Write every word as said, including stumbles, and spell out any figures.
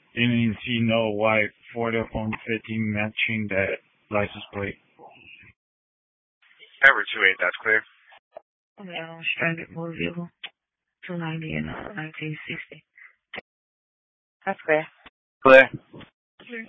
Didn't see no white Ford F one fifty matching that license plate. Ever two eight, that's clear. Yeah, stranded motor vehicle. two ninety and uh, nineteen sixty. That's clear. Clear.